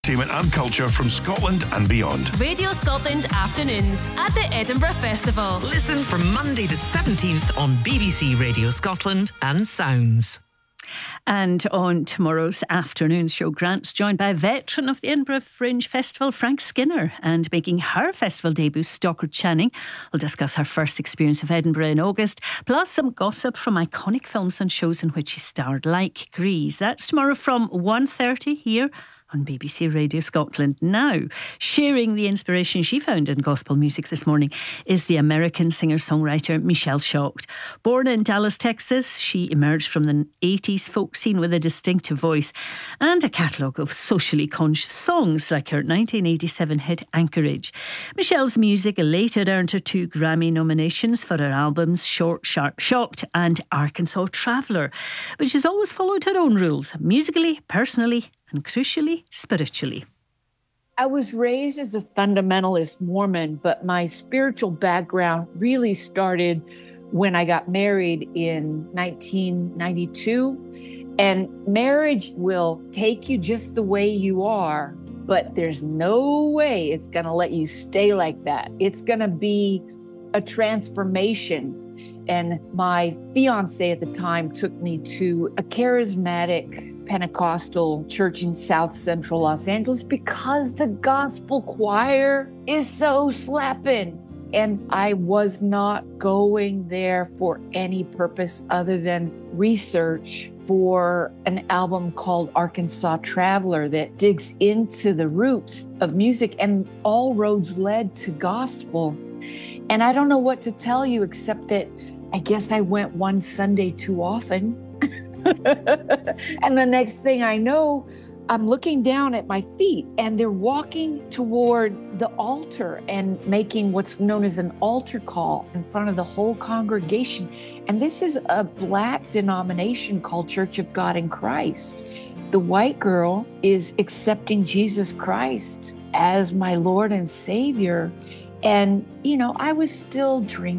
Entertainment and culture from Scotland and beyond. Radio Scotland Afternoons at the Edinburgh Festival. Listen from Monday the 17th on BBC Radio Scotland and Sounds. And on tomorrow's afternoon show, Grant's joined by a veteran of the Edinburgh Fringe Festival, Frank Skinner, and making her festival debut, Stockard Channing. We'll discuss her first experience of Edinburgh in August, plus some gossip from iconic films and shows in which she starred, like Grease. That's tomorrow from 1:30 here on BBC Radio Scotland. Now, sharing the inspiration she found in gospel music this morning is the American singer-songwriter Michelle Shocked. Born in Dallas, Texas, she emerged from the 80s folk scene with a distinctive voice and a catalogue of socially conscious songs like her 1987 hit Anchorage. Michelle's music later earned her 2 Grammy nominations for her albums Short, Sharp, Shocked and Arkansas Traveller. But she's always followed her own rules, musically, personally, and crucially, spiritually. I was raised as a fundamentalist Mormon, but my spiritual background really started when I got married in 1992. And marriage will take you just the way you are, but there's no way it's going to let you stay like that. It's going to be a transformation. And my fiance at the time took me to a charismatic Pentecostal church in South Central Los Angeles because the gospel choir is so slapping. And I was not going there for any purpose other than research for an album called Arkansas Traveller that digs into the roots of music, and all roads led to gospel. And I don't know what to tell you except that I guess I went one Sunday too often. And the next thing I know, I'm looking down at my feet and they're walking toward the altar and making what's known as an altar call in front of the whole congregation. And this is a Black denomination called Church of God in Christ. The white girl is accepting Jesus Christ as my Lord and Savior. And, you know, I was still drinking.